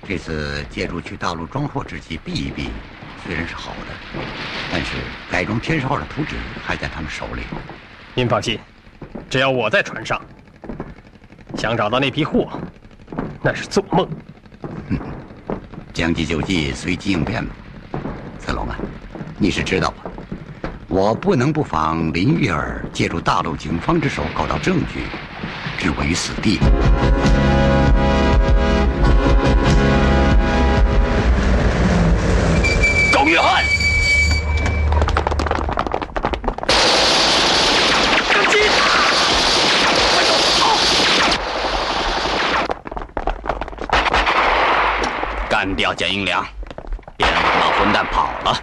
这次借助去大陆装货之机避一避，虽然是好的，但是改装天使号的图纸还在他们手里。 您放心，只要我在船上，想找到那批货，那是做梦。 将计就计，随机应变吧。子龙啊，你是知道吧？我不能不防林玉儿借助大陆警方之手搞到证据，置我于死地。 高约翰，跟紧，快走！干掉简英良，别让老混蛋跑了。